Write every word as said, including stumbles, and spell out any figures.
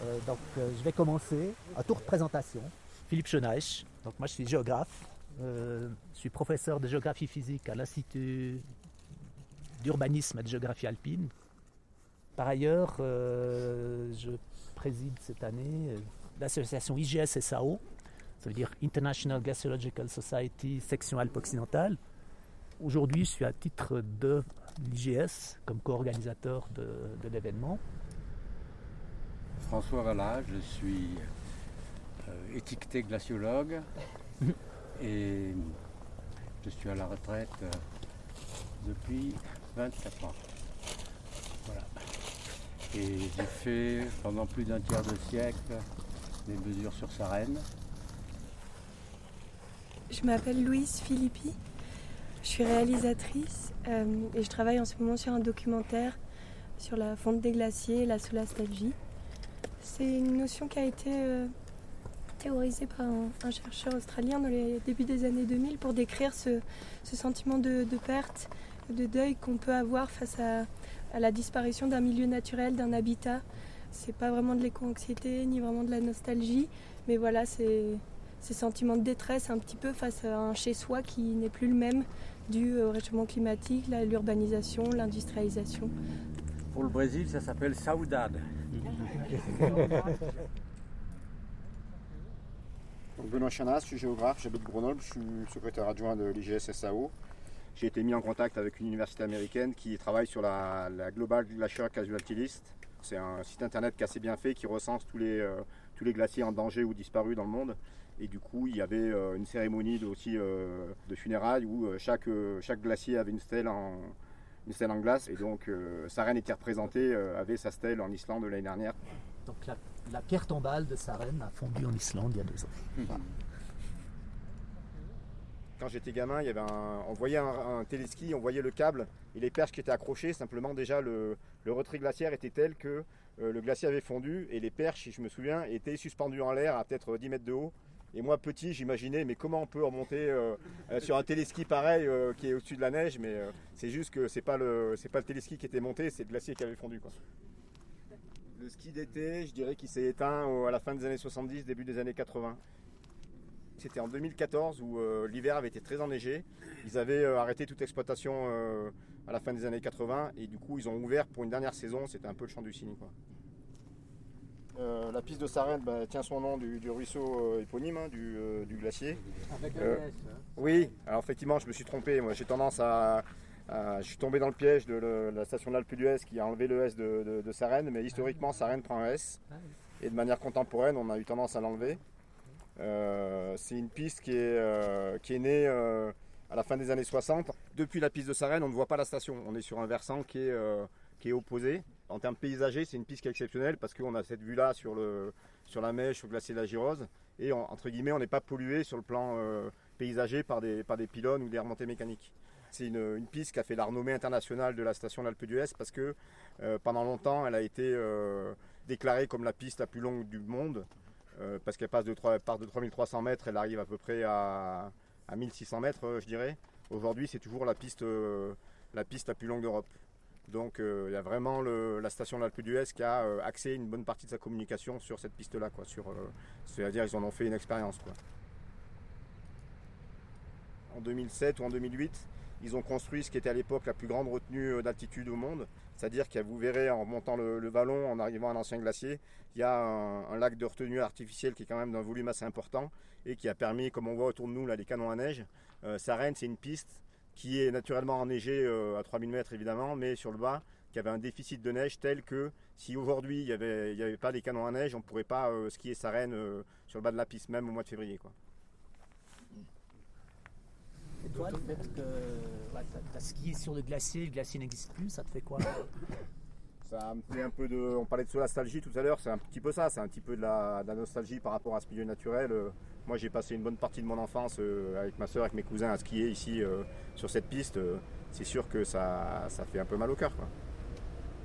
Euh, donc euh, je vais commencer un tour de présentation. Philippe Scheneich, donc moi je suis géographe, euh, je suis professeur de géographie physique à l'Institut d'urbanisme et de géographie alpine. Par ailleurs, euh, je préside cette année l'association I G S S A O, ça veut dire International Glaciological Society section Alpes occidentale. Aujourd'hui, je suis à titre de l'I G S comme co-organisateur de, de l'événement. François Vallat, je suis euh, étiqueté glaciologue et je suis à la retraite euh, depuis vingt-quatre ans. Voilà. Et j'ai fait pendant plus d'un tiers de siècle des mesures sur Sarenne. Je m'appelle Louise Philippi, je suis réalisatrice euh, et je travaille en ce moment sur un documentaire sur la fonte des glaciers et la solastalgie. C'est une notion qui a été euh, théorisée par un, un chercheur australien dans les débuts des années deux mille pour décrire ce, ce sentiment de, de perte, de deuil qu'on peut avoir face à, à la disparition d'un milieu naturel, d'un habitat. C'est pas vraiment de l'éco-anxiété ni vraiment de la nostalgie, mais voilà, c'est ces sentiments de détresse un petit peu face à un chez-soi qui n'est plus le même dû au réchauffement climatique, à l'urbanisation, l'industrialisation. Pour le Brésil, ça s'appelle saudade. Donc Benoît Chanas, je suis géographe, j'habite Grenoble, je suis secrétaire adjoint de l'I G S S A O. J'ai été mis en contact avec une université américaine qui travaille sur la, la Global Glacier Casualty List. C'est un site internet qui est assez bien fait, qui recense tous les, euh, tous les glaciers en danger ou disparus dans le monde. Et du coup, il y avait euh, une cérémonie de, aussi euh, de funérailles où euh, chaque, euh, chaque glacier avait une stèle en, une stèle en glace. Et donc, euh, Sarenne était représentée, euh, avait sa stèle en Islande l'année dernière. Donc la, la pierre tombale de Sarenne a fondu en Islande il y a deux ans. Mmh. Quand j'étais gamin, il y avait un, on voyait un, un téléski, on voyait le câble et les perches qui étaient accrochées. Simplement, déjà, le, le retrait glaciaire était tel que euh, le glacier avait fondu et les perches, si je me souviens, étaient suspendues en l'air à peut-être dix mètres de haut. Et moi, petit, j'imaginais, mais comment on peut remonter euh, euh, sur un téléski pareil euh, qui est au-dessus de la neige, mais euh, c'est juste que c'est pas le, c'est pas le téléski qui était monté, c'est le glacier qui avait fondu, quoi. Le ski d'été, je dirais qu'il s'est éteint à la fin des années soixante-dix, début des années quatre-vingts. C'était en deux mille quatorze où euh, l'hiver avait été très enneigé. Ils avaient euh, arrêté toute exploitation euh, à la fin des années quatre-vingts et du coup ils ont ouvert pour une dernière saison. C'était un peu le champ du cygne, quoi. Euh, la piste de Sarenne bah, tient son nom du, du ruisseau euh, éponyme, hein, du, euh, du glacier. Avec un Euh, S, hein. Oui, alors effectivement je me suis trompé. Moi j'ai tendance à, à- je suis tombé dans le piège de le- la station de l'Alpe d'Huez qui a enlevé le S de, de, de Sarenne, mais historiquement Sarenne prend un S et de manière contemporaine on a eu tendance à l'enlever. Euh, c'est une piste qui est, euh, qui est née euh, à la fin des années soixante. Depuis la piste de Sarenne, on ne voit pas la station. On est sur un versant qui est, euh, qui est opposé. En termes paysagers, c'est une piste qui est exceptionnelle parce qu'on a cette vue-là sur, le, sur la Mèche, sur le glacier de la Girose. Et on- entre guillemets, on n'est pas pollué sur le plan euh, paysager par des, par des pylônes ou des remontées mécaniques. C'est une, une piste qui a fait la renommée internationale de la station de l'Alpe d'Huez parce que euh, pendant longtemps, elle a été euh, déclarée comme la piste la plus longue du monde. Euh, parce qu'elle passe de, trois, part de trois mille trois cents mètres, elle arrive à peu près à, à mille six cents mètres, euh, je dirais. Aujourd'hui, c'est toujours la piste, euh, la piste la plus longue d'Europe. Donc, euh, il y a vraiment le, la station de l'Alpe d'Huez qui a euh, axé une bonne partie de sa communication sur cette piste-là, quoi. Sur, euh, c'est-à-dire, ils en ont fait une expérience, quoi. En deux mille sept ou en deux mille huit, ils ont construit ce qui était à l'époque la plus grande retenue d'altitude au monde. C'est-à-dire que vous verrez en montant le, le vallon, en arrivant à un ancien glacier, il y a un, un lac de retenue artificielle qui est quand même d'un volume assez important et qui a permis, comme on voit autour de nous, là, les canons à neige. Euh, Sarenne, c'est une piste qui est naturellement enneigée euh, à trois mille mètres évidemment, mais sur le bas, qui avait un déficit de neige tel que si aujourd'hui il n'y avait, il y avait pas des canons à neige, on ne pourrait pas euh, skier Sarenne euh, sur le bas de la piste, même au mois de février, quoi. Et toi, le fait que ouais, tu as skié sur le glacier, le glacier n'existe plus, ça te fait quoi? Ça me fait un peu de. On parlait de solastalgie tout à l'heure, c'est un petit peu ça, c'est un petit peu de la, de la nostalgie par rapport à ce milieu naturel. Euh, moi j'ai passé une bonne partie de mon enfance euh, avec ma soeur, avec mes cousins à skier ici euh, sur cette piste. Euh, c'est sûr que ça, ça fait un peu mal au cœur, quoi.